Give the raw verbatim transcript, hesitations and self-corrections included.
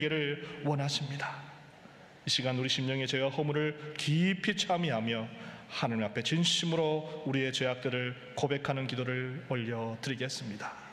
를 원하십니다. 이 시간 우리 심령의 죄와 허물을 깊이 참여하며 하느님 앞에 진심으로 우리의 죄악들을 고백하는 기도를 올려드리겠습니다.